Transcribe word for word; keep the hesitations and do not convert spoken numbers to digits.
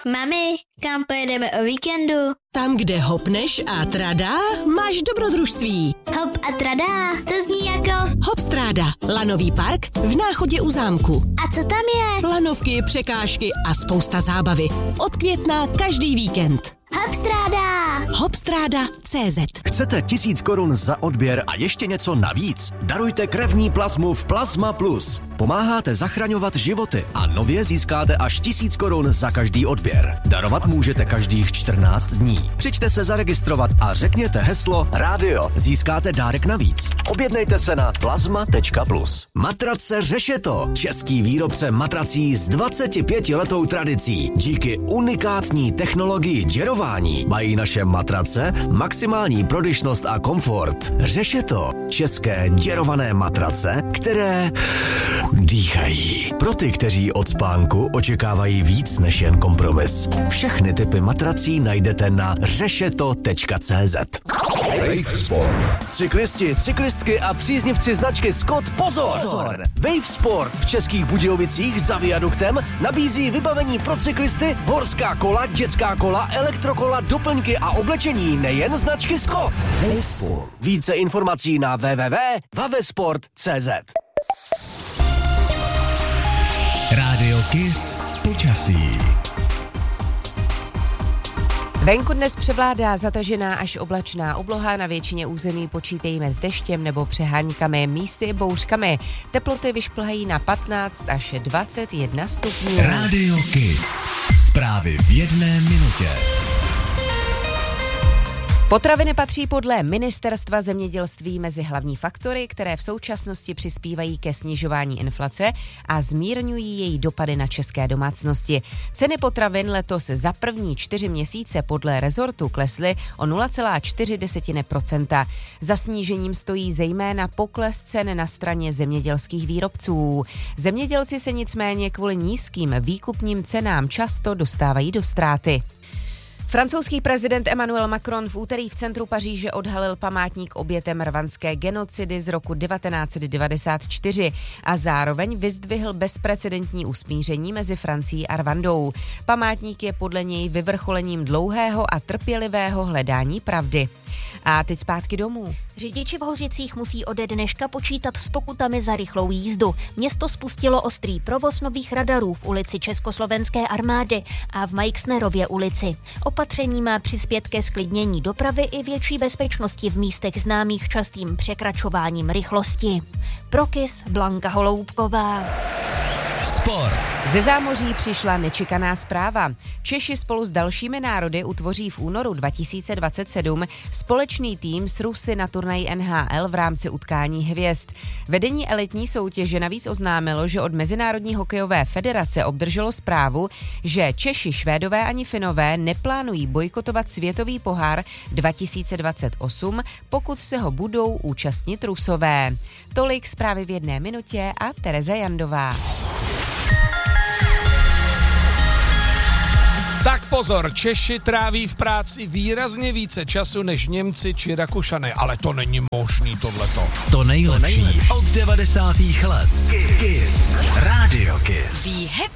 Mami, kam pojedeme o víkendu? Tam, kde hopneš a tradá, máš dobrodružství. Hop a tradá, to zní jako... Hopstráda, lanový park v Náchodě u zámku. A co tam je? Lanovky, překážky a spousta zábavy. Od května každý víkend. Hopstráda! Hopstráda tečka cé zet. Chcete tisíc korun za odběr a ještě něco navíc? Darujte krevní plazmu v Plazma Plus. Pomáháte zachraňovat životy a nově získáte až tisíc korun za každý odběr. Darovat můžete každých čtrnáct dní. Přijďte se zaregistrovat a řekněte heslo rádio. Získáte dárek navíc. Objednejte se na plazma tečka plus. Matrace Řešeto. Český výrobce matrací s dvacetipětiletou tradicí. Díky unikátní technologii děrování mají naše matrace maximální prodyšnost a komfort. Řešeto. České děrované matrace, které dýchají. Pro ty, kteří od spánku očekávají víc než jen kompromis. Všechny typy matrací najdete na řešeto tečka cé zet. Wave Sport. Cyklisti, cyklistky a příznivci značky Scott, pozor! pozor! Wave Sport v Českých Budějovicích za viaduktem nabízí vybavení pro cyklisty, horská kola, dětská kola, elektrokola, doplňky a oblečení nejen značky Scott. Wave Sport. Více informací na w w w tečka wavesport tečka cé zet. Rádio Kiss počasí. Venku dnes převládá zatažená až oblačná obloha, na většině území počítejme s deštěm nebo přeháňkami, místy bouřkami. Teploty vyšplhají na patnáct až dvacet jedna stupňů. Rádio Kiss. Zprávy v jedné minutě. Potraviny patří podle Ministerstva zemědělství mezi hlavní faktory, které v současnosti přispívají ke snižování inflace a zmírňují její dopady na české domácnosti. Ceny potravin letos za první čtyři měsíce podle rezortu klesly o nula celá čtyři procenta. Za snížením stojí zejména pokles cen na straně zemědělských výrobců. Zemědělci se nicméně kvůli nízkým výkupním cenám často dostávají do ztráty. Francouzský prezident Emmanuel Macron v úterý v centru Paříže odhalil památník obětem rwandské genocidy z roku devatenáct devadesát čtyři a zároveň vyzdvihl bezprecedentní usmíření mezi Francií a Rwandou. Památník je podle něj vyvrcholením dlouhého a trpělivého hledání pravdy. A teď zpátky domů. Řidiči v Hořicích musí ode dneška počítat s pokutami za rychlou jízdu. Město spustilo ostrý provoz nových radarů v ulici Československé armády a v Majksnerově ulici. Opatření má přispět ke zklidnění dopravy i větší bezpečnosti v místech známých častým překračováním rychlosti. Pro Kiss Blanka Holoubková. Sport. Ze zámoří přišla nečekaná zpráva. Češi spolu s dalšími národy utvoří v únoru dva tisíce dvacet sedm společný tým s Rusy na turnaji N H L v rámci utkání hvězd. Vedení elitní soutěže navíc oznámilo, že od Mezinárodní hokejové federace obdrželo zprávu, že Češi, Švédové ani Finové neplánují bojkotovat světový pohár dva tisíce dvacet osm, pokud se ho budou účastnit Rusové. Tolik zprávy v jedné minutě a Tereza Jandová. Tak pozor, Češi tráví v práci výrazně více času než Němci či Rakušané, ale to není možný tohleto. To nejlepší od devadesátých let. Kiss. Rádio Kiss.